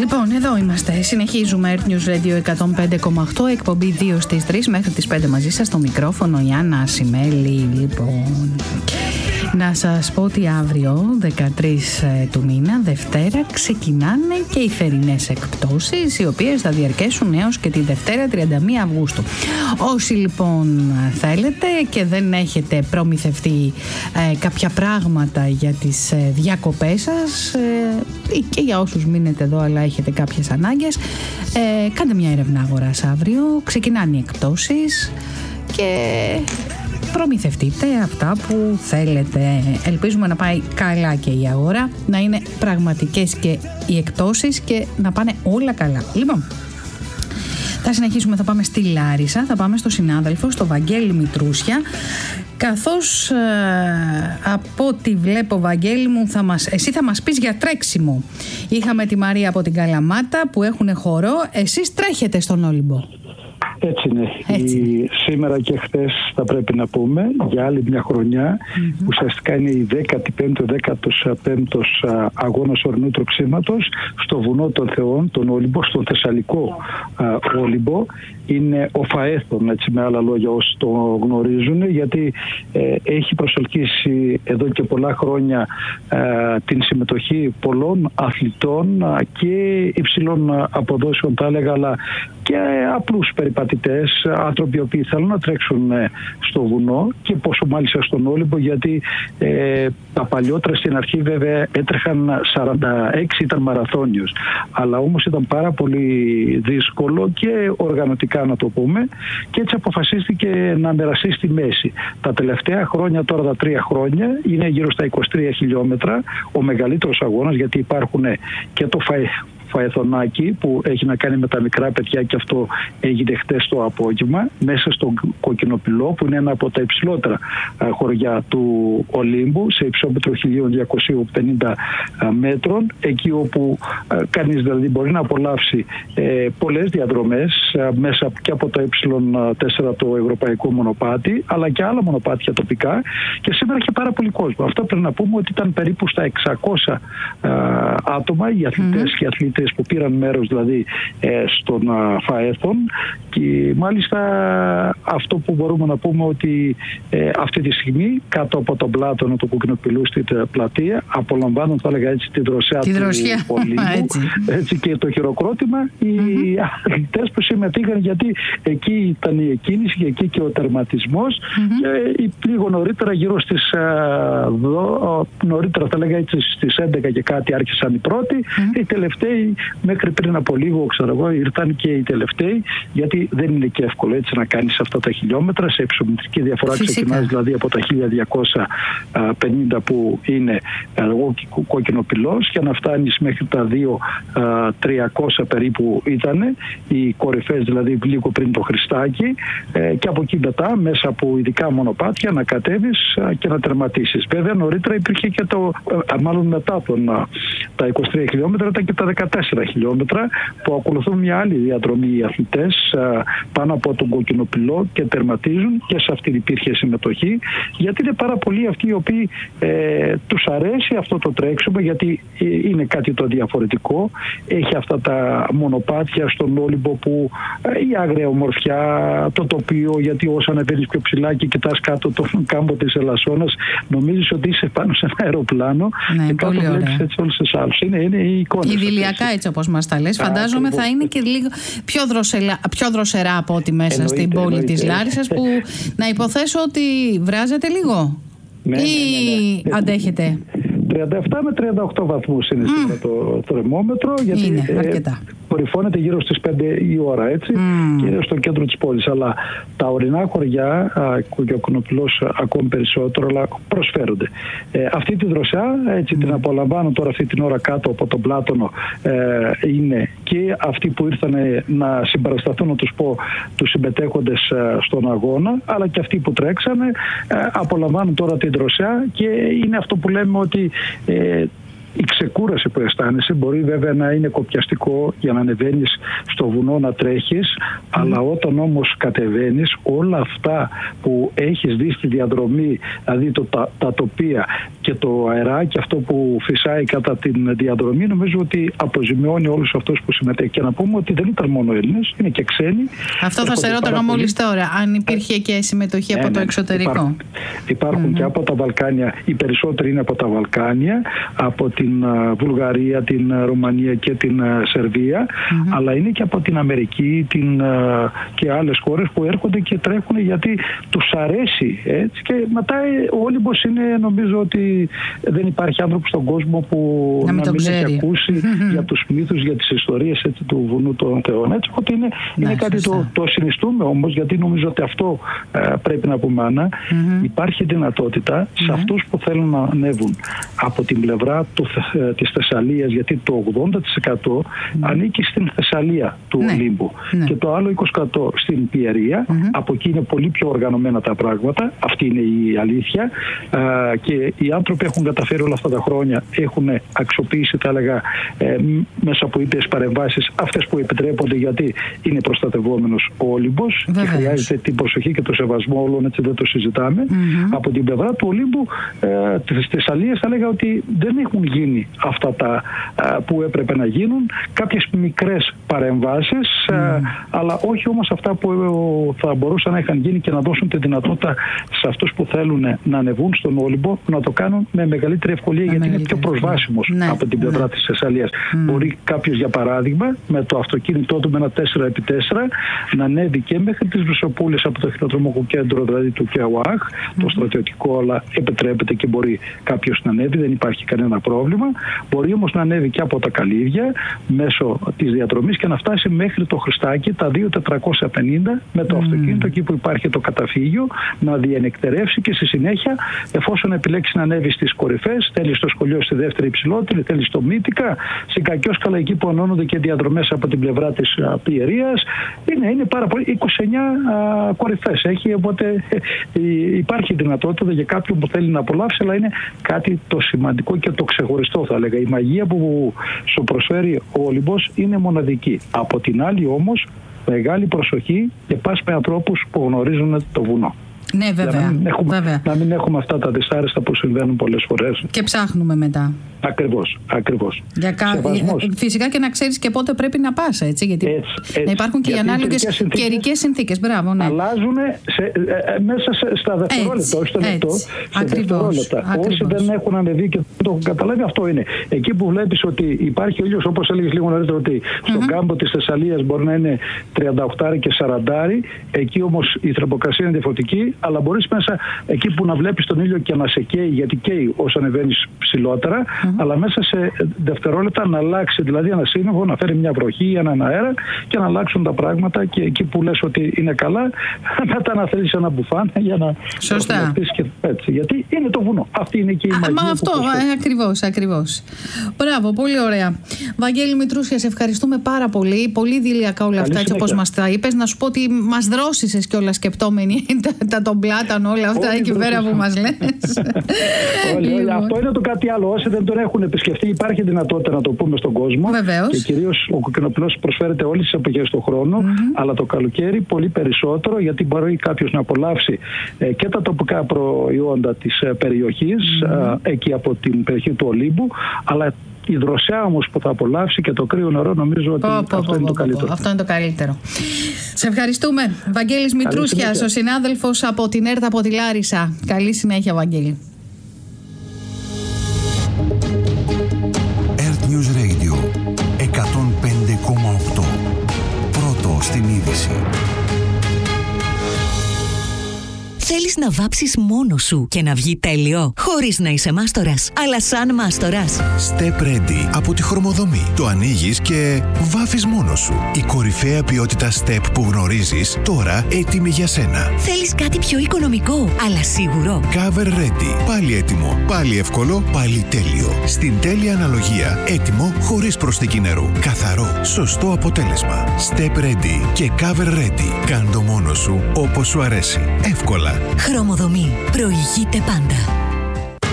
Λοιπόν, εδώ είμαστε. Συνεχίζουμε. Earth News Radio 105,8, εκπομπή 2 στις 3 μέχρι τις 5 μαζί σας στο μικρόφωνο η Άννα Ασημέλη. Λοιπόν, να σας πω ότι αύριο 13 του μήνα, Δευτέρα, ξεκινάνε και οι θερινές εκπτώσεις, οι οποίες θα διαρκέσουν έως και τη Δευτέρα 31 Αυγούστου. Όσοι λοιπόν θέλετε και δεν έχετε προμηθευτεί κάποια πράγματα για τις διακοπές σας ή και για όσους μείνετε εδώ αλλά έχετε κάποιες ανάγκες, κάντε μια έρευνα αγοράς αύριο, ξεκινάνε οι εκπτώσεις και προμηθευτείτε αυτά που θέλετε. Ελπίζουμε να πάει καλά και η αγορά, να είναι πραγματικές και οι εκπτώσεις και να πάνε όλα καλά. Λοιπόν, θα συνεχίσουμε, θα πάμε στη Λάρισα, θα πάμε στο συνάδελφο, στο Βαγγέλη Μητρούσια, καθώς από ό,τι βλέπω, Βαγγέλη μου, εσύ θα μας πεις για τρέξιμο. Είχαμε τη Μαρία από την Καλαμάτα που έχουν χορό, εσείς τρέχετε στον Όλυμπο. Έτσι είναι. Σήμερα και χθες θα πρέπει να πούμε για άλλη μια χρονιά. Ουσιαστικά είναι η 15ος αγώνας ορεινού τροξίματος στο βουνό των Θεών, τον Όλυμπο, στον Θεσσαλικό Όλυμπο. Είναι ο Φαέθων, έτσι με άλλα λόγια, όσοι το γνωρίζουν, γιατί έχει προσελκύσει εδώ και πολλά χρόνια την συμμετοχή πολλών αθλητών και υψηλών αποδόσεων, θα έλεγα, αλλά και απλούς περιπατητές, άνθρωποι οι οποίοι θέλουν να τρέξουν στο βουνό και πόσο μάλιστα στον Όλυμπο, γιατί τα παλιότερα στην αρχή βέβαια έτρεχαν 46, ήταν μαραθώνιος, αλλά όμως ήταν πάρα πολύ δύσκολο και οργανωτικά να το πούμε, και έτσι αποφασίστηκε να μοιραστεί στη μέση. Τα τελευταία χρόνια, τώρα τα 3 χρόνια, είναι γύρω στα 23 χιλιόμετρα, ο μεγαλύτερος αγώνας, γιατί υπάρχουν και το Φαεθονάκι που έχει να κάνει με τα μικρά παιδιά, και αυτό έγινε χτες το απόγευμα, μέσα στον Κοκκινοπυλό, που είναι ένα από τα υψηλότερα χωριά του Ολύμπου, σε υψόμετρο 1250 μέτρων, εκεί όπου κανείς δηλαδή μπορεί να απολαύσει πολλές διαδρομές μέσα και από το Y4, το ευρωπαϊκό μονοπάτι, αλλά και άλλα μονοπάτια τοπικά, και σήμερα έχει πάρα πολύ κόσμο. Αυτό πρέπει να πούμε ότι ήταν περίπου στα 600 άτομα οι αθλητές και αθλητές που πήραν μέρος δηλαδή στον Φαέθον, και μάλιστα αυτό που μπορούμε να πούμε ότι αυτή τη στιγμή κάτω από τον πλάτωνο του Κοκκινοπυλού στην πλατεία απολαμβάνουν, θα έλεγα έτσι, τη δροσιά του Ολύμπου, έτσι, και το χειροκρότημα οι αθλητές που συμμετείχαν, γιατί εκεί ήταν η εκκίνηση και εκεί και ο τερματισμός, και λίγο νωρίτερα, γύρω στις νωρίτερα θα έλεγα έτσι στις 11 και κάτι άρχισαν οι πρώτοι, οι τελευταίοι μέχρι πριν από λίγο, ξέρω εγώ, ήρθαν και οι τελευταίοι, γιατί δεν είναι και εύκολο έτσι να κάνεις αυτά τα χιλιόμετρα σε υψομετρική διαφορά. Ξεκινάς δηλαδή από τα 1250 που είναι Κοκκινοπυλός, και να φτάνεις μέχρι τα 2300 περίπου ήταν οι κορυφές, δηλαδή λίγο πριν το Χριστάκι, και από εκεί μετά μέσα από ειδικά μονοπάτια να κατέβεις και να τερματίσεις. Βέβαια νωρίτερα υπήρχε και μάλλον μετά τα 23 χιλιόμετρα ήταν και τα 14 χιλιόμετρα που ακολουθούν μια άλλη διαδρομή οι αθλητές πάνω από τον Κοκκινοπυλό και τερματίζουν, και σε αυτή υπήρχε συμμετοχή, γιατί είναι πάρα πολλοί αυτοί οι οποίοι τους αρέσει αυτό το τρέξιμο, γιατί είναι κάτι το διαφορετικό. Έχει αυτά τα μονοπάτια στον Όλυμπο που η άγρια ομορφιά, το τοπίο, γιατί όσο ανεβαίνεις πιο ψηλά και κοιτάς κάτω τον κάμπο της Ελασσόνας, νομίζεις ότι είσαι πάνω σε ένα αεροπλάνο, και κάτω βλέπεις έτσι όλες τις άλλες. Είναι η εικόνα. Ιδηλιακά, έτσι όπως μας τα λες. Φαντάζομαι θα είναι και λίγο πιο δροσερά από ό,τι μέσα στην πόλη της Λάρισσας, που να υποθέσω ότι βράζετε λίγο ή αντέχετε. 37 με 38 βαθμούς είναι σήμερα το θερμόμετρο, γιατί είναι αρκετά. Κορυφώνεται γύρω στις 5 η ώρα, έτσι, και στο κέντρο της πόλης. Αλλά τα ορεινά χωριά, και ο Κοκκινοπυλός ακόμη περισσότερο, αλλά προσφέρονται. Αυτή τη δροσιά, έτσι, την απολαμβάνουν τώρα αυτή την ώρα κάτω από τον πλάτωνο, είναι και αυτοί που ήρθαν να συμπαρασταθούν, να τους πω, τους συμμετέχοντες στον αγώνα, αλλά και αυτοί που τρέξανε, απολαμβάνουν τώρα την δροσιά, και είναι αυτό που λέμε ότι η ξεκούραση που αισθάνεσαι. Μπορεί βέβαια να είναι κοπιαστικό για να ανεβαίνεις στο βουνό να τρέχεις, αλλά όταν όμως κατεβαίνεις, όλα αυτά που έχεις δει στη διαδρομή, δηλαδή τα τοπία και το αεράκι αυτό που φυσάει κατά την διαδρομή, νομίζω ότι αποζημιώνει όλους αυτούς που συμμετέχουν. Και να πούμε ότι δεν ήταν μόνο Έλληνες, είναι και ξένοι. Αυτό θα σε ρώταγα μόλις τώρα, αν υπήρχε και συμμετοχή από το εξωτερικό. Υπάρχουν και από τα Βαλκάνια, οι περισσότεροι είναι από τα Βαλκάνια, από την Βουλγαρία, την Ρουμανία και την Σερβία, αλλά είναι και από την Αμερική και άλλες χώρες που έρχονται και τρέχουν γιατί τους αρέσει. Έτσι. Και μετά ο Όλυμπος είναι, νομίζω ότι δεν υπάρχει άνθρωπος στον κόσμο που να μην έχει ακούσει για τους μύθους, για τις ιστορίες του βουνού των Θεών. Έτσι, ότι είναι κάτι το συνιστούμε όμως, γιατί νομίζω ότι αυτό πρέπει να πούμε, Άννα. Υπάρχει δυνατότητα σε αυτούς που θέλουν να ανέβουν από την πλευρά της Θεσσαλίας, γιατί το 80% ανήκει στην Θεσσαλία του Ολύμπου και το άλλο 20% στην Πιερία. Από εκεί είναι πολύ πιο οργανωμένα τα πράγματα. Αυτή είναι η αλήθεια. Και οι άνθρωποι έχουν καταφέρει όλα αυτά τα χρόνια, έχουν αξιοποιήσει, θα έλεγα, μέσα από ίδιες παρεμβάσεις αυτές που επιτρέπονται, γιατί είναι προστατευόμενος ο Όλυμπος και χρειάζεται την προσοχή και το σεβασμό όλων, έτσι δεν το συζητάμε. Από την πλευρά του Ολύμπου της Θεσσαλίας θα έλεγα ότι δεν έχουν γίνει αυτά τα που έπρεπε να γίνουν. Κάποιες μικρές παρεμβάσεις, αλλά όχι όμως αυτά που θα μπορούσαν να είχαν γίνει και να δώσουν τη δυνατότητα σε αυτούς που θέλουν να ανεβούν στον Όλυμπο να το κάνουν με μεγαλύτερη ευκολία, γιατί είναι πιο προσβάσιμος από την πλευρά της Θεσσαλίας. Μπορεί κάποιος, για παράδειγμα, με το αυτοκίνητό του με ένα 4x4 να ανέβει και μέχρι τις Βρυσοπούλες από το χειροδρομικό κέντρο, δηλαδή του ΚΕΟΑΧ, το στρατιωτικό, αλλά επιτρέπεται και μπορεί κάποιος να ανέβει, δεν υπάρχει κανένα πρόβλημα. Μπορεί όμως να ανέβει και από τα Καλύβια μέσω της διαδρομής και να φτάσει μέχρι το Χριστάκι, τα 2.450 με το αυτοκίνητο, εκεί που υπάρχει το καταφύγιο, να διενεκτερεύσει και στη συνέχεια, εφόσον επιλέξει να ανέβει στις κορυφές, θέλει στο Σχολείο στη δεύτερη υψηλότερη, θέλει στο Μύτικα, στην Κακιόσκαλα, εκεί που ανώνονται και διαδρομές από την πλευρά της Πιερίας. Είναι πάρα πολύ. 29 κορυφές έχει, οπότε υπάρχει δυνατότητα για κάποιον που θέλει να απολαύσει, αλλά είναι κάτι το σημαντικό και το ξεχωριστό, θα έλεγα. Η μαγεία που σου προσφέρει ο Όλυμπος είναι μοναδική. Από την άλλη όμως, μεγάλη προσοχή και πας με ανθρώπους που γνωρίζουν το βουνό. Ναι, βέβαια. Να μην έχουμε αυτά τα δυσάρεστα που συμβαίνουν πολλές φορές. Και ψάχνουμε μετά. Ακριβώς. Φυσικά και να ξέρεις και πότε πρέπει να πας, έτσι. Γιατί να υπάρχουν και οι ανάλογες καιρικές συνθήκες. Μπράβο, ναι. Αλλάζουν μέσα στα δευτερόλεπτα, όχι στο λεπτό. Σε δευτερόλεπτα. Όσοι δεν έχουν ανεβεί και δεν το έχουν καταλάβει, αυτό είναι. Εκεί που βλέπεις ότι υπάρχει ο ήλιος, όπως έλεγες λίγο νωρίτερα, ότι στον κάμπο της Θεσσαλίας μπορεί να είναι 38 και 40, εκεί όμως η θερμοκρασία είναι διαφορετική, αλλά μπορείς μέσα εκεί που να βλέπεις τον ήλιο και να σε καίει, γιατί καίει όσο ανεβαίνεις ψηλότερα, αλλά μέσα σε δευτερόλεπτα να αλλάξει, δηλαδή ένα σύννεφο, να φέρει μια βροχή, έναν αέρα και να αλλάξουν τα πράγματα, και εκεί που λες ότι είναι καλά, μετά να θέλεις ένα μπουφάν για να πεις και έτσι. Γιατί είναι το βουνό. Αυτή είναι και η μαγεία. Μα αυτό, ακριβώς. Μπράβο, πολύ ωραία. Βαγγέλη Μητρούσια, σε ευχαριστούμε πάρα πολύ. Πολύ δειλιακά όλα αυτά, έτσι όπως μας τα είπες. Να σου πω ότι μας δρόσισες κιόλας σκεπτόμενοι τον πλάτανο, όλα αυτά εκεί πέρα που μας λες. Αυτό είναι το κάτι άλλο. Όσοι δεν τον έχουν επισκεφτεί, υπάρχει δυνατότητα να το πούμε στον κόσμο. Βεβαίως. Και κυρίως ο κοκκινοπλός προσφέρεται όλες τις εποχές του χρόνου, αλλά το καλοκαίρι πολύ περισσότερο, γιατί μπορεί κάποιος να απολαύσει και τα τοπικά προϊόντα της περιοχής, εκεί από την περιοχή του Ολύμπου, αλλά η δροσιά όμως που θα απολαύσει και το κρύο νερό, νομίζω ότι αυτό είναι το καλύτερο. Αυτό είναι το καλύτερο. Σε ευχαριστούμε. Βαγγέλης Μητρούσιας, ο συνάδελφος από την ΕΡΤ από τη Λάρισα. Καλή συνέχεια, Βαγγέλη. ΕΡΤ News Radio 105,8. Πρώτο στην είδηση. Θέλεις να βάψεις μόνος σου και να βγει τέλειο, χωρίς να είσαι μάστορας, αλλά σαν μάστορας? Step Ready από τη Χρωμοδομή. Το ανοίγεις και βάφεις μόνος σου. Η κορυφαία ποιότητα Step που γνωρίζεις, τώρα έτοιμη για σένα. Θέλεις κάτι πιο οικονομικό, αλλά σίγουρο? Cover Ready. Πάλι έτοιμο, πάλι εύκολο, πάλι τέλειο. Στην τέλεια αναλογία, έτοιμο χωρίς προσθήκη νερού. Καθαρό, σωστό αποτέλεσμα. Step Ready και Cover Ready. Κάν' το μόνος σου όπως σου αρέσει. Εύκολα. Χρωμοδομή. Προηγείται πάντα.